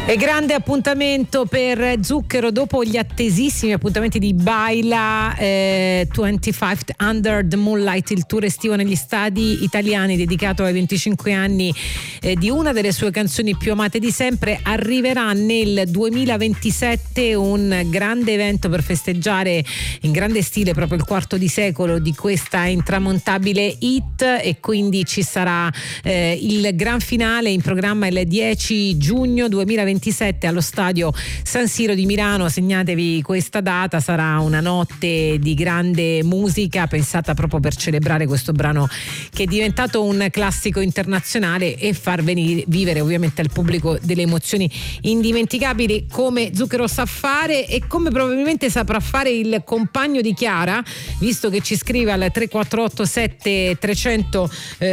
E grande appuntamento per Zucchero dopo gli attesissimi appuntamenti di Baila 25 Under the Moonlight, il tour estivo negli stadi italiani dedicato ai 25 anni di una delle sue canzoni più amate di sempre. Arriverà nel 2027 un grande evento per festeggiare in grande stile proprio il quarto di secolo di questa intramontabile hit, e quindi ci sarà il gran finale in programma il 10 giugno 2027 allo stadio San Siro di Milano. Segnatevi questa data, sarà una notte di grande musica pensata proprio per celebrare questo brano che è diventato un classico internazionale e far vivere ovviamente al pubblico delle emozioni indimenticabili come Zucchero sa fare, e come probabilmente saprà fare il compagno di Chiara, visto che ci scrive al 3487 300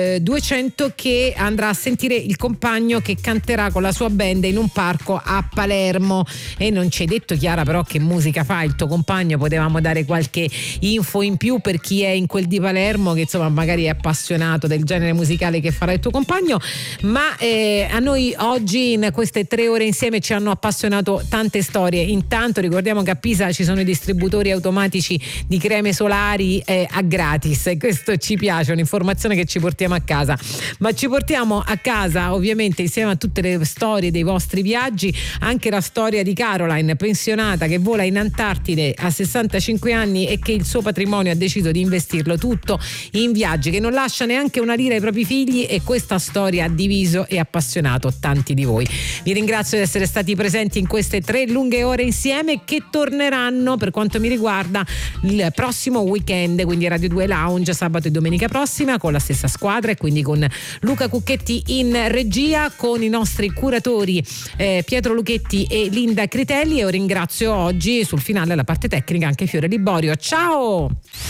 200 che andrà a sentire il compagno che canterà con la sua band in un parco a Palermo. E non ci hai detto, Chiara, però che musica fa il tuo compagno? Potevamo dare qualche info in più per chi è in quel di Palermo, che insomma magari è appassionato del genere musicale che farà il tuo compagno. Ma a noi oggi in queste 3 ore insieme ci hanno appassionato tante storie. Intanto ricordiamo che a Pisa ci sono i distributori automatici di creme solari a gratis, e questo ci piace, è un'informazione che ci portiamo a casa. Ma ci portiamo a casa ovviamente, insieme a tutte le storie dei vostri viaggi, anche la storia di Caroline, pensionata che vola in Antartide a 65 anni e che il suo patrimonio ha deciso di investirlo tutto in viaggi, che non lascia neanche una lira ai propri figli, e questa storia ha diviso e appassionato tanti di voi. Vi ringrazio di essere stati presenti in queste 3 lunghe ore insieme, che torneranno per quanto mi riguarda il prossimo weekend, quindi Radio 2 Lounge sabato e domenica prossima con la stessa squadra, e quindi con Luca Cucchetti in regia, con i nostri curatori Pietro Luchetti e Linda Critelli, e io ringrazio oggi sul finale la parte tecnica anche Fiore Liborio. Ciao!